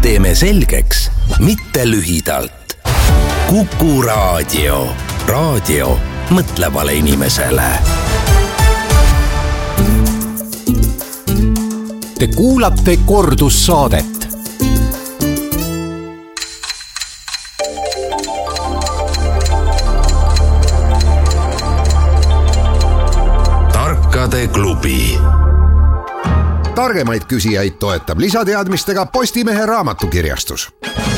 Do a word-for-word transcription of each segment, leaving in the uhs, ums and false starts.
teeme selgeks, mitte lühidalt. Kuku Raadio. Raadio mõtlevale inimesele. Te kuulate kordussaadet. Tarkade klubi. Targemaid küsijaid toetab lisateadmistega Postimehe raamatukirjastus.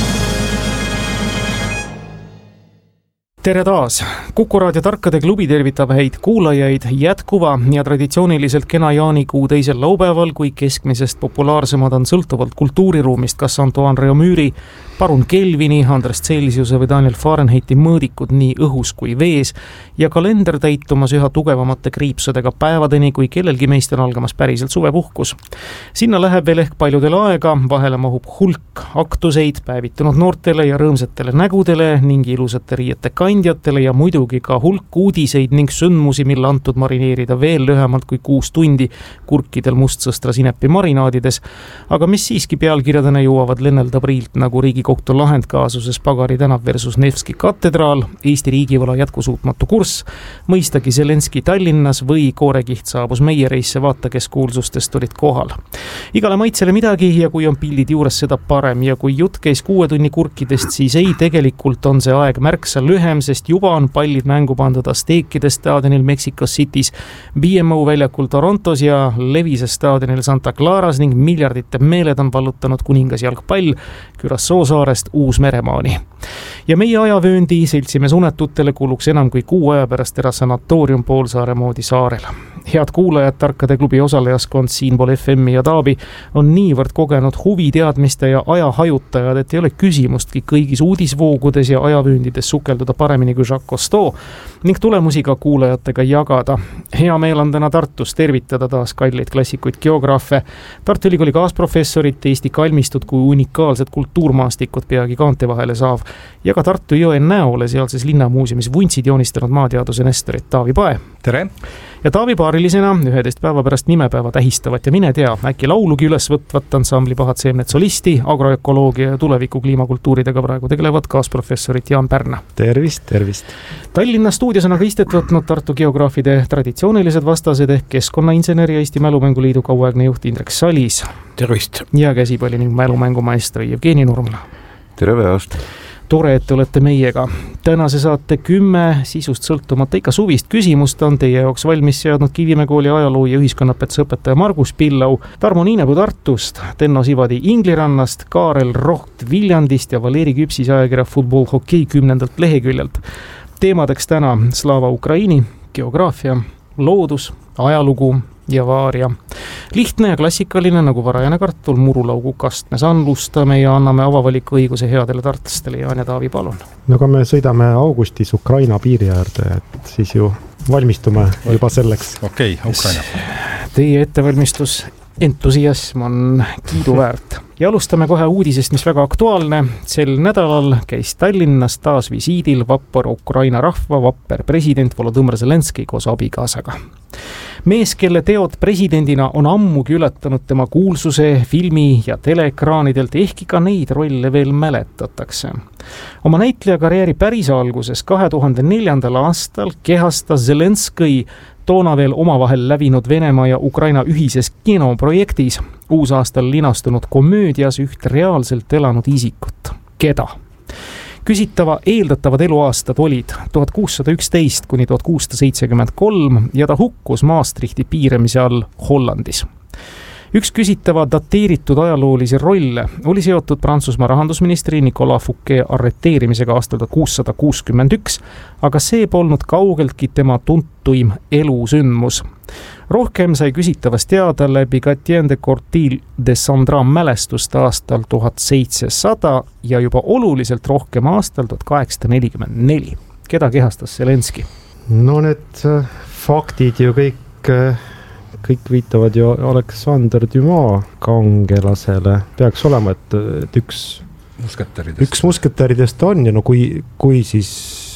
Tere taas! Kuku Raadio Tarkade klubi tervitab häid kuulajaid jätkuva ja traditsiooniliselt kena jaanikuu teisel laupäeval, kui keskmisest populaarsemad on sõltuvalt kultuuriruumist, kas Antoine Réaumuri, Parun Kelvini, Andres Celsiuse või Daniel Fahrenheiti mõõdikud nii õhus kui vees ja kalender täitumas üha tugevamate kriipsudega päevadeni, kui kellelgi meist on algamas päriselt suvepuhkus. Sinna läheb veel ehk paljudel aega, vahele mahub hulk aktuseid päevitunud noortele ja rõõmsatele nägudele ning ilusate riiete kandjatele ja muidugi ka hulk uudiseid ning sündmusi, mille antud marineerida veel lühemalt kui kuus tundi kurkidel mustsõstra sinepi marinaadides, aga mis siiski pealkirjadena jõuavad lennelda priilt nagu Riigikohtu lahendkaasuses Pagari tänav versus Nevski katedraal, Eesti riigivõla jätkusuutmatu kurss, mõistagi Zelenski Tallinnas või koorekiht saabus meie reisse, vaata kes kuulsustest olid kohal. Igale maitsele midagi ja kui on pildid juures seda parem ja kui jutt käis kuue tunni kurkidest, siis ei, tegelikult on see aeg märksa lühem, sest juba on pallid mängu pandud Azteekide staadionil Mexico City's, B M O väljakul Torontos ja Levise staadionil Santa Claras ning miljardite meeled on vallutanud kuningas jalgpall Curaçao saarest Uus-Meremaani. Ja meie ajavööndi seltsimees unetutele kuuluks enam kui kuu aja pärast era sanatoorium poolsaare moodi saarel. Head kuulajad, Tarkade klubi osalejaskond siinpool F M ja Taabi on niivõrd kogenud huviteadmiste ja ajahajutajad, et ei ole küsimustki kõigis uudisvoogudes ja ajavööndides sukelduda paremini kui Jacques Cousteau ning tulemusi ka kuulajatega jagada. Hea meel on täna Tartus tervitada taas kalleid klassikuid geograafe, Tartu Ülikooli kaasprofessorit, Eesti kalmistud kui unikaalsed kultuurmaastikud peagi kaante vahele saav ja ka Tartu jõe näole sealses linnamuuseumis vuntsid joonistanud maateaduse nestorit Taavi Pae. Tere! Ja Taavi paarilisena üheteist päeva pärast nimepäeva tähistavat ja mine tea, äkki laulugi üles võtvat ansambli Pahad seemned solisti, agroökoloogia ja tuleviku kliimakultuuridega praegu tegelevad kaasprofessorit Jaan Pärna. Tervist, tervist! Tallinna stuudios on aga istet võtnud Tartu geograafide traditsioonilised vastased ehk keskkonnainseneri ja Eesti Mälumänguliidu kauaaegne juht Indrek Salis. Tervist! Ja käsipalli ning mälumängumaestri Jevgeni Nurmla. Tere päevast! Tore, et olete meiega. Tänase saate kümme sisust sõltumata ikka suvist küsimust on teie jaoks valmis seadnud Kivimäe kooli ajaloo ja ühiskonnapetsa õpetaja Margus Pillau, Tarmo Niinepuu Tartust, Tenno Sivadi Inglirannast, Kaarel Roht Viljandist ja Valeri Küpsis ajakirja Football Hokei kümnendalt leheküljelt. Teemadeks täna Slava Ukraini, geograafia, loodus, ajalugu ja vaaria. Lihtne ja klassikaline nagu varajane kartul murulaugu kastmes anlustame ja anname avavaliku õiguse headele tartlastele. Jaan ja Taavi, palun. No kui me sõidame augustis Ukraina piiri äärde, et siis ju valmistume juba selleks. Okei, okay, Ukraina. Teie ettevalmistus entusiasm on kiiduväärt. Ja alustame kohe uudisest, mis väga aktuaalne. Sel nädalal käis Tallinnas taas visiidil vapper Ukraina rahva vapper president Volodõmõr Zelenski koos abikaasaga. Mees, kelle teod presidendina on ammugi ületanud tema kuulsuse filmi ja teleekraanidelt, ehkki ka neid rolle veel mäletatakse. Oma näitleja karjääri päris alguses kahe tuhande neljandal aastal kehastas Zelenski toona veel omavahel lävinud Venemaa ja Ukraina ühises kinoprojektis uusaastal linastunud komöödias üht reaalselt elanud isikut. Keda? Küsitava eeldatavad eluaastad olid tuhat kuussada üksteist kuni tuhat kuussada seitsekümmend kolm ja ta hukkus Maastrichti piiramise all Hollandis. Üks küsitava dateeritud ajaloolisi rolle oli seotud Prantsusmaa rahandusministri Nicolas Fouquet arreteerimisega aastal tuhat kuussada kuuskümmend üks, aga see polnud kaugeltki tema tuntuim elusündmus. Rohkem sai küsitavast teada läbi Gatien de Cortil de Sandra mälestust aastal tuhat seitsesada ja juba oluliselt rohkem aastal tuhat kaheksasada nelikümmend neli. Keda kehastas Zelenski? No need faktid ju kõik... kõik viitavad ju Alexander Dumas kangelasele. Peaks olema, et, et üks musketäridest. üks musketäridest on ja no kui, kui siis